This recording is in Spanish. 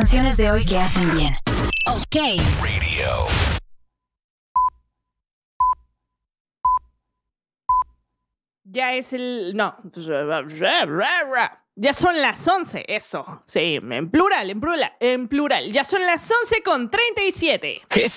canciones de hoy que hacen bien. OK. Radio. Ya es el... No. Ya son las 11, eso. Sí, en plural. Ya son las 11:37.